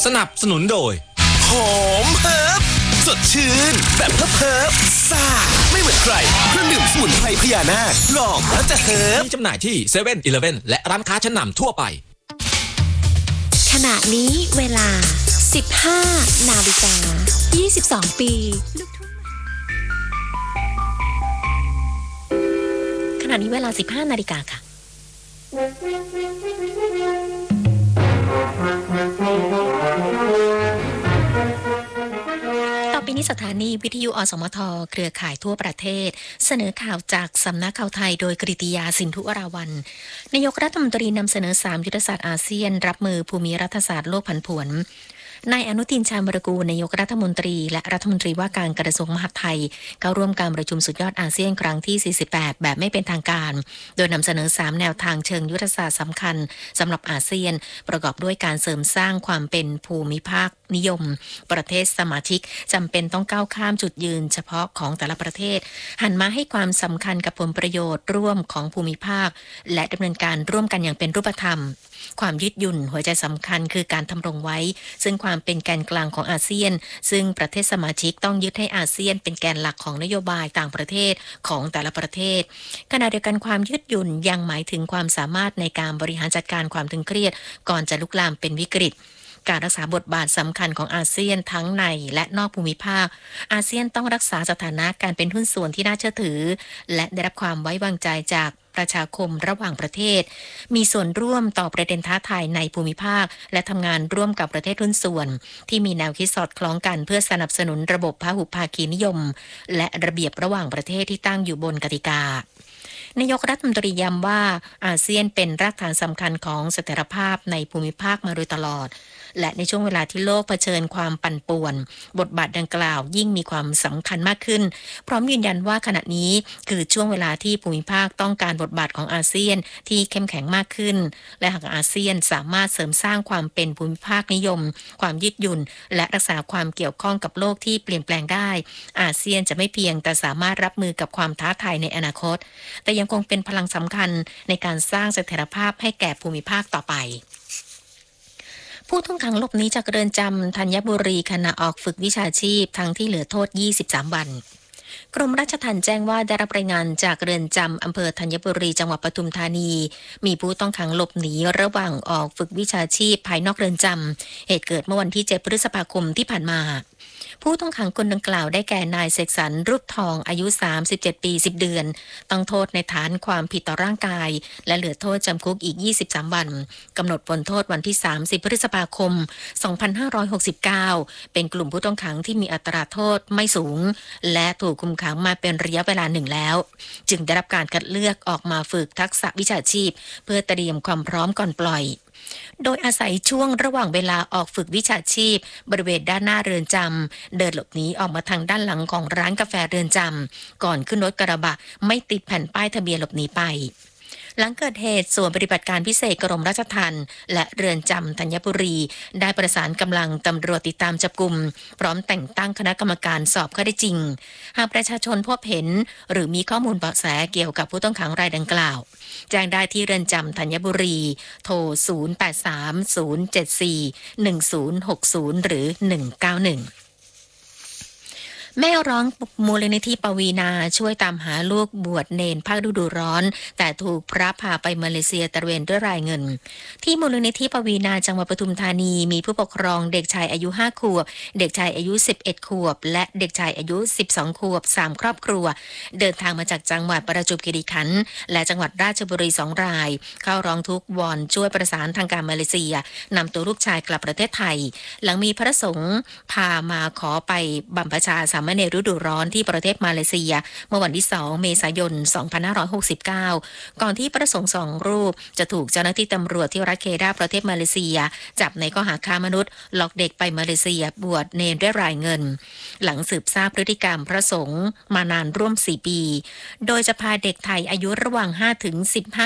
สนับสนุนโดยหอมเฮิร์บสดชื่นแบบเฮิร์บซ่าไม่เหมือนใครเครื่องดื่มสมุนไพรพญานาคลองแล้วจะเฮิร์บมีจำหน่ายที่เซเว่นอีเลฟเว่นและร้านค้าชั้นนำทั่วไปขณะนี้เวลา 15 นาฬิกา 22 ปีขณะนี้เวลา 15 นาฬิกาค่ะต่อไปนี้สถานีวิทยุอสมทเครือข่ายทั่วประเทศเสนอข่าวจากสำนักข่าวไทยโดยกฤติยาสินธุวราวัลย์นายกรัฐมนตรีนำเสนอ3ยุทธศาสตร์อาเซียนรับมือภูมิรัฐศาสตร์โลกผันผวนนายอนุทินชาญวิรากูลนายกรัฐมนตรีและรัฐมนตรีว่าการกระทรวงมหาดไทยเข้าร่วมการประชุมสุดยอดอาเซียนครั้งที่48แบบไม่เป็นทางการโดยนำเสนอ3แนวทางเชิงยุทธศาสตร์สำคัญสำหรับอาเซียนประกอบด้วยการเสริมสร้างความเป็นภูมิภาคนิยมประเทศสมาชิกจำเป็นต้องก้าวข้ามจุดยืนเฉพาะของแต่ละประเทศหันมาให้ความสำคัญกับผลประโยชน์ร่วมของภูมิภาคและดำเนินการร่วมกันอย่างเป็นรูปธรรมความยืดหยุ่นหัวใจสำคัญคือการทำรงไว้ซึ่งความเป็นแกนกลางของอาเซียนซึ่งประเทศสมาชิกต้องยึดให้อาเซียนเป็นแกนหลักของนโยบายต่างประเทศของแต่ละประเทศขณะเดียวกันความยืดหยุ่นยังหมายถึงความสามารถในการบริหารจัดการความตึงเครียดก่อนจะลุกลามเป็นวิกฤตการรักษาบทบาทสำคัญของอาเซียนทั้งในและนอกภูมิภาคอาเซียนต้องรักษาสถานะการเป็นหุ้นส่วนที่น่าเชื่อถือและได้รับความไว้วางใจจากประชาคมระหว่างประเทศมีส่วนร่วมต่อประเด็นท้าทายในภูมิภาคและทำงานร่วมกับประเทศหุ้นส่วนที่มีแนวคิดสอดคล้องกันเพื่อสนับสนุนระบบพหุภาคีนิยมและระเบียบระหว่างประเทศที่ตั้งอยู่บนกติกานายกรัฐมนตรีย้ำว่าอาเซียนเป็นรากฐานสำคัญของเสถียรภาพในภูมิภาคมาโดยตลอดและในช่วงเวลาที่โลกเผชิญความปั่นป่วนบทบาทดังกล่าวยิ่งมีความสำคัญมากขึ้นพร้อมยืนยันว่าขณะนี้คือช่วงเวลาที่ภูมิภาคต้องการบทบาทของอาเซียนที่เข้มแข็งมากขึ้นและหากอาเซียนสามารถเสริมสร้างความเป็นภูมิภาคนิยมความยืดหยุ่นและรักษาความเกี่ยวข้องกับโลกที่เปลี่ยนแปลงได้อาเซียนจะไม่เพียงแต่สามารถรับมือกับความท้าทายในอนาคตแต่ยังคงเป็นพลังสำคัญในการสร้างเสถียรภาพให้แก่ภูมิภาคต่อไปผู้ต้องขังหลบหนีจากเรือนจำธัญบุรีขณะออกฝึกวิชาชีพทั้งที่เหลือโทษ23วันกรมราชทัณฑ์แจ้งว่าได้รับรายงานจากเรือนจำอำเภอธัญบุรีจังหวัดปทุมธานีมีผู้ต้องขังหลบหนีระหว่างออกฝึกวิชาชีพภายนอกเรือนจำเหตุเกิดเมื่อวันที่7 พฤษภาคมที่ผ่านมาผู้ต้องขังคนดังกล่าวได้แก่นายเสกสรรรูปทองอายุ37 ปี 10 เดือนต้องโทษในฐานความผิดต่อร่างกายและเหลือโทษจำคุกอีก23วันกำหนดพ้นโทษวันที่30 พฤษภาคม 2569เป็นกลุ่มผู้ต้องขังที่มีอัตราโทษไม่สูงและถูกคุมขังมาเป็นระยะเวลาหนึ่งแล้วจึงได้รับการคัดเลือกออกมาฝึกทักษะวิชาชีพเพื่อเตรียมความพร้อมก่อนปล่อยโดยอาศัยช่วงระหว่างเวลาออกฝึกวิชาชีพบริเวณด้านหน้าเรือนจำเดินหลบหนีออกมาทางด้านหลังของร้านกาแฟเรือนจำก่อนขึ้นรถกระบะไม่ติดแผ่นป้ายทะเบียนหลบหนีไปหลังเกิดเหตุส่วนปฏิบัติการพิเศษกรมราชทัณฑ์และเรือนจำธัญบุรีได้ประสานกำลังตำรวจติดตามจับกุมพร้อมแต่งตั้งคณะกรรมการสอบข้อเท็จจริงหากประชาชนพบเห็นหรือมีข้อมูลเบาะแสเกี่ยวกับผู้ต้องขังรายดังกล่าวแจ้งได้ที่เรือนจำธัญบุรีโทร0830741060หรือ191แม่ร้องมูลนิธิปวีณาช่วยตามหาลูกบวชเนนภาคฤดูร้อนแต่ถูกพระพาไปมาเลเซียตระเวนด้วยรายเงินที่มูลนิธิปวีณาจังหวัดปทุมธานีมีผู้ปกครองเด็กชายอายุ5 ขวบเด็กชายอายุ11 ขวบและเด็กชายอายุ12 ขวบ3 ครอบครัวเดินทางมาจากจังหวัดประจวบคีรีขันธ์และจังหวัดราชบุรี2 รายเข้าร้องทุกข์วอนช่วยประสานทางการมาเลเซียนำตัวลูกชายกลับประเทศไทยหลังมีพระสงฆ์พามาขอไปบำเพ็ญสามเณรฤดูร้อนที่ประเทศมาเลเซียเมื่อวันที่2 เมษายน 2569ก่อนที่พระสงฆ์2 รูปจะถูกเจ้าหน้าที่ตำรวจที่รัฐเคดาประเทศมาเลเซียจับในข้อหาค้ามนุษย์หลอกเด็กไปมาเลเซียบวชเนรด้วยรายเงินหลังสืบทราบพฤติกรรมพระสงฆ์มานานร่วม4 ปีโดยจะพาเด็กไทยอายุระหว่าง5 ถึง 15